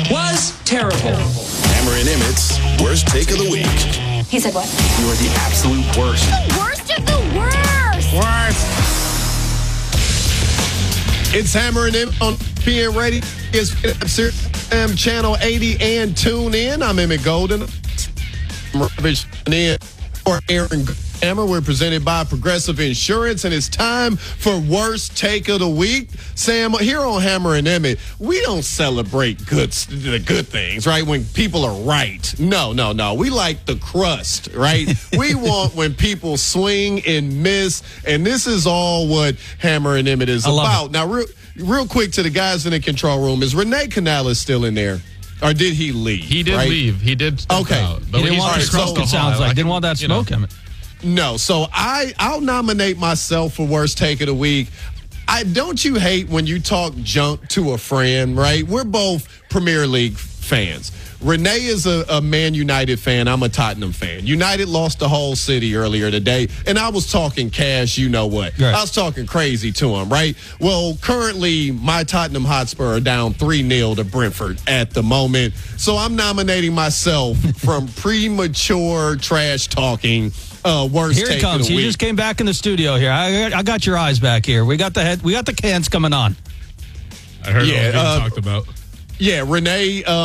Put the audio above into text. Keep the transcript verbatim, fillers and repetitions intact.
was terrible. Hammer and Emmett's worst take of the week. He said what? You are the absolute worst. The worst of the worst. Worst. It's Hammer and Emmett on P N Radio. It's M Channel eighty and tune in. I'm Emmett Golden. In for Aaron Hammer. We're presented by Progressive Insurance, and it's time for Worst Take of the Week. Sam, here on Hammer and Emmett, we don't celebrate good, the good things, right? When people are right. No, no, no. We like the crust, right? We want when people swing and miss, and this is all what Hammer and Emmett is about. Now, real, real quick to the guys in the control room, is Renee Canales still in there? Or did he leave? He did right? leave. He did. Okay. Out, but he didn't want that smoke, it sounds like. Didn't want that smoke, Emmett. No. So I, I'll nominate myself for Worst Take of the Week. I don't you hate when you talk junk to a friend, right? We're both Premier League fans. Renee is a, a Man United fan. I'm a Tottenham fan. United lost the whole city earlier today, and I was talking cash, you know what. Right. I was talking crazy to him, right? Well, currently, my Tottenham Hotspur are down three nil to Brentford at the moment, so I'm nominating myself from premature trash talking. Uh, worst here take it comes. of the He week. just came back in the studio here. I, I got your eyes back here. We got the head. We got the cans coming on. I heard yeah, what was being uh, talked about. Yeah, Renee. Uh,